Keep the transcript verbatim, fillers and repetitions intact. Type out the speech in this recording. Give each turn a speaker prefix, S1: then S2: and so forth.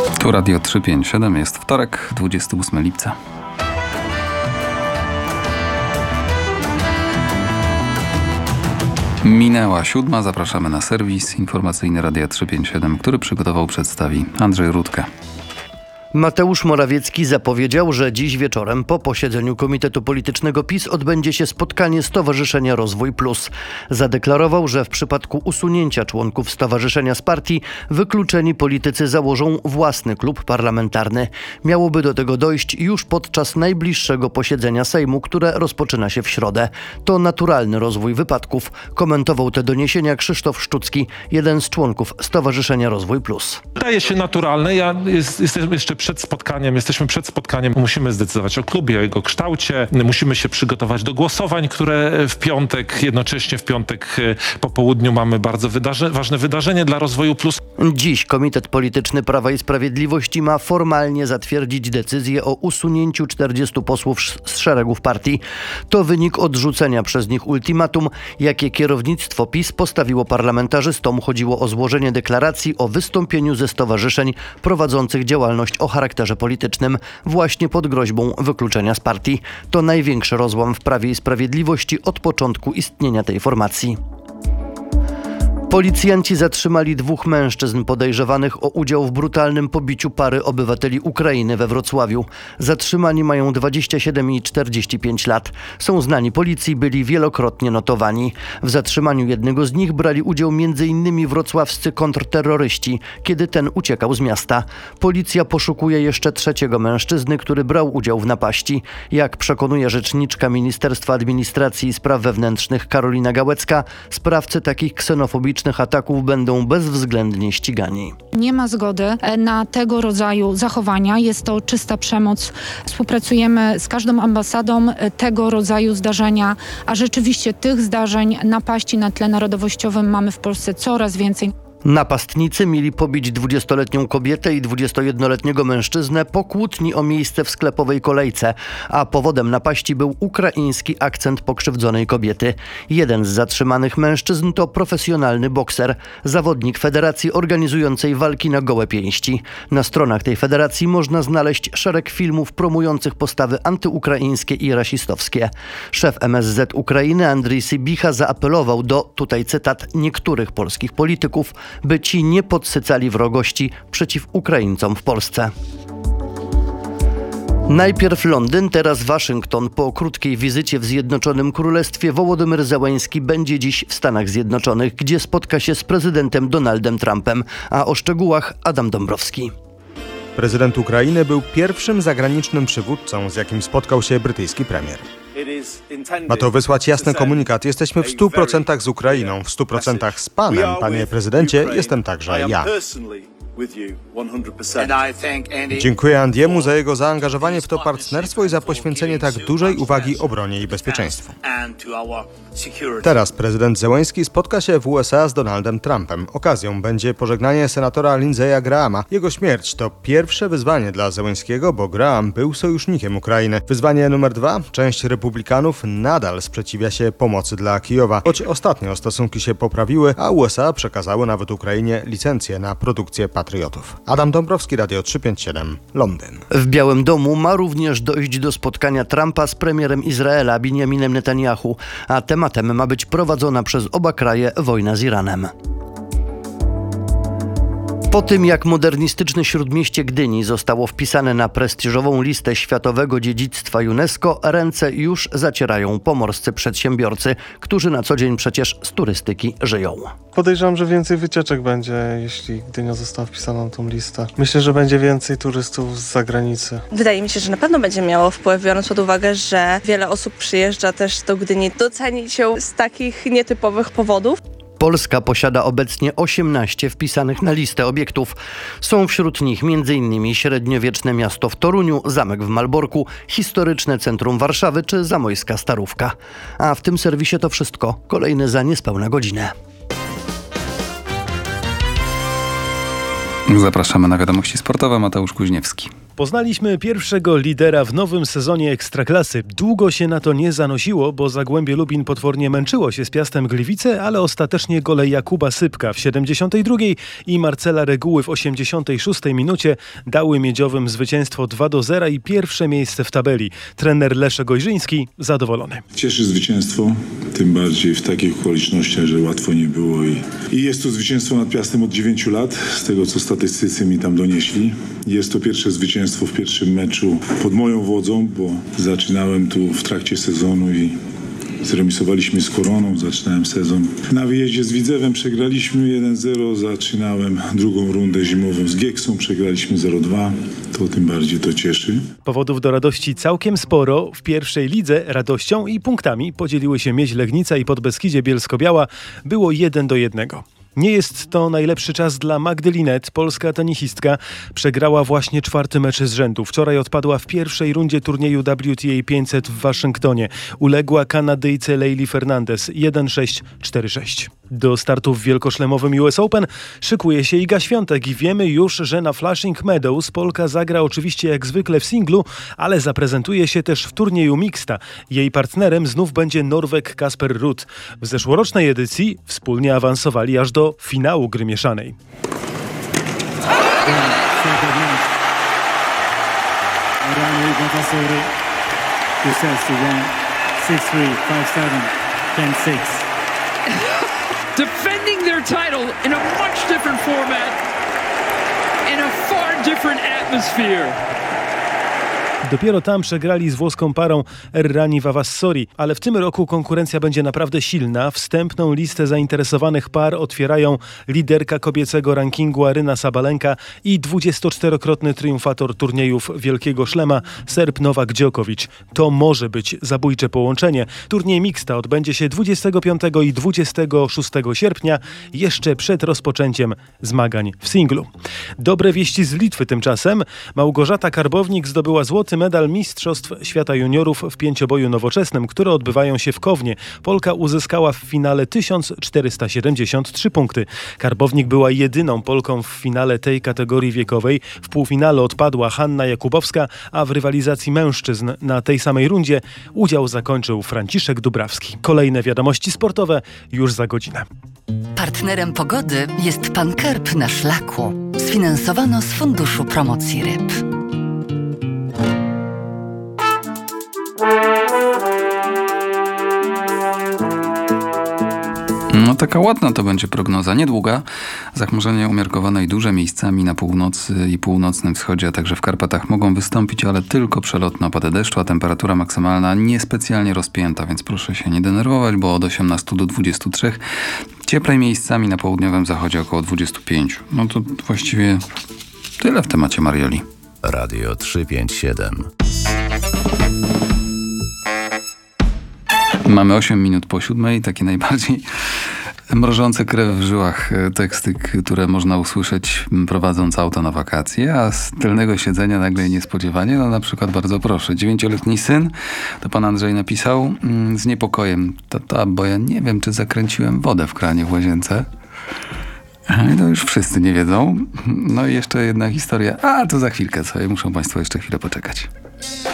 S1: Tu Radio trzysta pięćdziesiąt siedem, jest wtorek, dwudziestego ósmego lipca. Minęła siódma, zapraszamy na serwis informacyjny Radia trzysta pięćdziesiąt siedem, który przygotował, przedstawi Andrzej Rudkę.
S2: Mateusz Morawiecki zapowiedział, że dziś wieczorem po posiedzeniu Komitetu Politycznego PiS odbędzie się spotkanie Stowarzyszenia Rozwój Plus. Zadeklarował, że w przypadku usunięcia członków stowarzyszenia z partii wykluczeni politycy założą własny klub parlamentarny. Miałoby do tego dojść już podczas najbliższego posiedzenia Sejmu, które rozpoczyna się w środę. To naturalny rozwój wypadków. Komentował te doniesienia Krzysztof Szczucki, jeden z członków Stowarzyszenia Rozwój Plus.
S3: Wydaje się naturalne. Ja jest, jestem jeszcze przed spotkaniem, jesteśmy przed spotkaniem. Musimy zdecydować o klubie, o jego kształcie. Musimy się przygotować do głosowań, które w piątek, jednocześnie w piątek po południu mamy bardzo wydarzy- ważne wydarzenie dla Rozwoju Plus.
S2: Dziś Komitet Polityczny Prawa i Sprawiedliwości ma formalnie zatwierdzić decyzję o usunięciu czterdziestu posłów z szeregów partii. To wynik odrzucenia przez nich ultimatum, jakie kierownictwo PiS postawiło parlamentarzystom. Chodziło o złożenie deklaracji o wystąpieniu ze stowarzyszeń prowadzących działalność o charakterze politycznym właśnie pod groźbą wykluczenia z partii. To największy rozłam w Prawie i Sprawiedliwości od początku istnienia tej formacji. Policjanci zatrzymali dwóch mężczyzn podejrzewanych o udział w brutalnym pobiciu pary obywateli Ukrainy we Wrocławiu. Zatrzymani mają dwadzieścia siedem i czterdzieści pięć lat. Są znani policji, byli wielokrotnie notowani. W zatrzymaniu jednego z nich brali udział między innymi wrocławscy kontrterroryści, kiedy ten uciekał z miasta. Policja poszukuje jeszcze trzeciego mężczyzny, który brał udział w napaści. Jak przekonuje rzeczniczka Ministerstwa Administracji i Spraw Wewnętrznych Karolina Gałecka, sprawcy takich ksenofobicznych ataków będą bezwzględnie ścigani.
S4: Nie ma zgody na tego rodzaju zachowania. Jest to czysta przemoc. Współpracujemy z każdą ambasadą tego rodzaju zdarzenia, a rzeczywiście tych zdarzeń, napaści na tle narodowościowym mamy w Polsce coraz więcej.
S2: Napastnicy mieli pobić dwudziestoletnią kobietę i dwudziestojednoletniego mężczyznę po kłótni o miejsce w sklepowej kolejce, a powodem napaści był ukraiński akcent pokrzywdzonej kobiety. Jeden z zatrzymanych mężczyzn to profesjonalny bokser, zawodnik federacji organizującej walki na gołe pięści. Na stronach tej federacji można znaleźć szereg filmów promujących postawy antyukraińskie i rasistowskie. Szef M S Z Ukrainy Andrii Sybicha zaapelował do, tutaj cytat, niektórych polskich polityków, by ci nie podsycali wrogości przeciw Ukraińcom w Polsce. Najpierw Londyn, teraz Waszyngton. Po krótkiej wizycie w Zjednoczonym Królestwie Wołodymyr Zełański będzie dziś w Stanach Zjednoczonych, gdzie spotka się z prezydentem Donaldem Trumpem, a o szczegółach Adam Dąbrowski.
S5: Prezydent Ukrainy był pierwszym zagranicznym przywódcą, z jakim spotkał się brytyjski premier. Ma to wysłać jasny komunikat. Jesteśmy w stu procentach z Ukrainą, w stu procentach z panem, panie prezydencie, jestem także ja. Dziękuję Andiemu za jego zaangażowanie w to partnerstwo i za poświęcenie tak dużej uwagi obronie i bezpieczeństwu. Teraz prezydent Zełański spotka się w U S A z Donaldem Trumpem. Okazją będzie pożegnanie senatora Lindsey'a Grahama. Jego śmierć to pierwsze wyzwanie dla Zełańskiego, bo Graham był sojusznikiem Ukrainy. Wyzwanie numer dwa. Część republikanów nadal sprzeciwia się pomocy dla Kijowa, choć ostatnio stosunki się poprawiły, a U S A przekazały nawet Ukrainie licencję na produkcję patriotów. Adam Dąbrowski, Radio trzysta pięćdziesiąt siedem, Londyn.
S2: W Białym Domu ma również dojść do spotkania Trumpa z premierem Izraela Binjaminem Netanyahu, a tematem ma być prowadzona przez oba kraje wojna z Iranem. Po tym, jak modernistyczne śródmieście Gdyni zostało wpisane na prestiżową listę Światowego Dziedzictwa UNESCO, ręce już zacierają pomorscy przedsiębiorcy, którzy na co dzień przecież z turystyki żyją.
S6: Podejrzewam, że więcej wycieczek będzie, jeśli Gdynia została wpisana na tą listę. Myślę, że będzie więcej turystów z zagranicy.
S7: Wydaje mi się, że na pewno będzie miało wpływ, biorąc pod uwagę, że wiele osób przyjeżdża też do Gdyni docenić ją z takich nietypowych powodów.
S2: Polska posiada obecnie osiemnaście wpisanych na listę obiektów. Są wśród nich m.in. średniowieczne miasto w Toruniu, zamek w Malborku, historyczne centrum Warszawy czy zamojska Starówka. A w tym serwisie to wszystko. Kolejny za niespełna godzinę.
S1: Zapraszamy na wiadomości sportowe. Mateusz Kuźniewski.
S8: Poznaliśmy pierwszego lidera w nowym sezonie Ekstraklasy. Długo się na to nie zanosiło, bo Zagłębie Lubin potwornie męczyło się z Piastem Gliwice, ale ostatecznie gole Jakuba Sypka w siedemdziesiątej drugiej i Marcela Reguły w osiemdziesiątej szóstej minucie dały miedziowym zwycięstwo dwa do zera i pierwsze miejsce w tabeli. Trener Leszek Ojrzyński zadowolony.
S9: Cieszy zwycięstwo, tym bardziej w takich okolicznościach, że łatwo nie było i, i jest to zwycięstwo nad Piastem od dziewięciu lat, z tego co statystycy mi tam donieśli. Jest to pierwsze zwycięstwo w pierwszym meczu pod moją wodzą, bo zaczynałem tu w trakcie sezonu i zremisowaliśmy z Koroną, zaczynałem sezon. Na wyjeździe z Widzewem przegraliśmy jeden zero, zaczynałem drugą rundę zimową z Gieksą, przegraliśmy zero dwa, to tym bardziej to cieszy.
S8: Powodów do radości całkiem sporo. W pierwszej lidze radością i punktami podzieliły się Mieź Legnica i Podbeskidzie Bielsko-Biała. Było jeden do jednego. Nie jest to najlepszy czas dla Magdy Linette. Polska tenisistka przegrała właśnie czwarty mecz z rzędu. Wczoraj odpadła w pierwszej rundzie turnieju W T A pięćset w Waszyngtonie. Uległa Kanadyjce Leili Fernandez jeden sześć cztery sześć. Do startu w wielkoszlemowym U S Open szykuje się Iga Świątek i wiemy już, że na Flushing Meadows Polka zagra oczywiście jak zwykle w singlu, ale zaprezentuje się też w turnieju mixta. Jej partnerem znów będzie Norweg Kasper Ruud. W zeszłorocznej edycji wspólnie awansowali aż do finału gry mieszanej.
S10: Defending their title in a much different format, in a far different atmosphere.
S8: Dopiero tam przegrali z włoską parą Errani Vavassori, ale w tym roku konkurencja będzie naprawdę silna. Wstępną listę zainteresowanych par otwierają liderka kobiecego rankingu Aryna Sabalenka i dwudziestoczterokrotny triumfator turniejów Wielkiego Szlema Serb Nowak Djokovic. To może być zabójcze połączenie. Turniej mixta odbędzie się dwudziestego piątego i dwudziestego szóstego sierpnia, jeszcze przed rozpoczęciem zmagań w singlu. Dobre wieści z Litwy tymczasem. Małgorzata Karbownik zdobyła złoty medal Mistrzostw Świata Juniorów w pięcioboju nowoczesnym, które odbywają się w Kownie. Polka uzyskała w finale tysiąc czterysta siedemdziesiąt trzy punkty. Karbownik była jedyną Polką w finale tej kategorii wiekowej. W półfinale odpadła Hanna Jakubowska, a w rywalizacji mężczyzn na tej samej rundzie udział zakończył Franciszek Dubrawski. Kolejne wiadomości sportowe już za godzinę.
S11: Partnerem pogody jest Pan Karp na szlaku. Sfinansowano z Funduszu Promocji Ryb.
S1: No taka ładna to będzie prognoza, niedługa. Zachmurzenie umiarkowane i duże miejscami na północy i północnym wschodzie, a także w Karpatach mogą wystąpić, ale tylko przelotne opady deszczu, a temperatura maksymalna niespecjalnie rozpięta, więc proszę się nie denerwować, bo od osiemnastu do dwudziestu trzech. Cieplej miejscami na południowym zachodzie około dwudziestu pięciu. No to właściwie tyle w temacie Marioli.
S12: Radio trzysta pięćdziesiąt siedem.
S1: Mamy osiem minut po siódmej, takie najbardziej mrożące krew w żyłach teksty, które można usłyszeć prowadząc auto na wakacje, a z tylnego siedzenia nagle niespodziewanie, no na przykład bardzo proszę, dziewięcioletni syn, to pan Andrzej napisał z niepokojem, tata, bo ja nie wiem, czy zakręciłem wodę w kranie w łazience. I to już wszyscy nie wiedzą. No i jeszcze jedna historia, a to za chwilkę sobie, muszą państwo jeszcze chwilę poczekać.